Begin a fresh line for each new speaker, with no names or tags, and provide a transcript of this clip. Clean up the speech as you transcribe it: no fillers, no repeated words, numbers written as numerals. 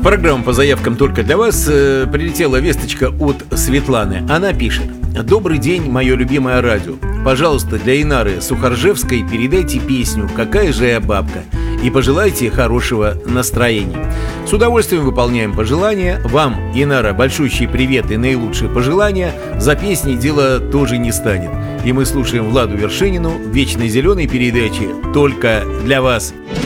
программу по заявкам только для вас прилетела весточка от Светланы. Она пишет: «Добрый день, мое любимое радио. Пожалуйста, для Инары Сухоржевской передайте песню «Какая же я бабка» и пожелайте хорошего настроения». С удовольствием выполняем пожелания. Вам, Инара, большущий привет и наилучшие пожелания. За песней дело тоже не станет. И мы слушаем Владу Вершинину в «Вечной зеленой» передаче «Только для вас».